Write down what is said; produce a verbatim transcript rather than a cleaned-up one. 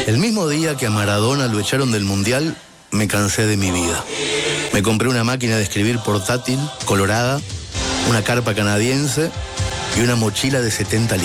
El mismo día que a Maradona lo echaron del Mundial, me cansé de mi vida. Me compré una máquina de escribir portátil, colorada, una carpa canadiense y una mochila de setenta litros.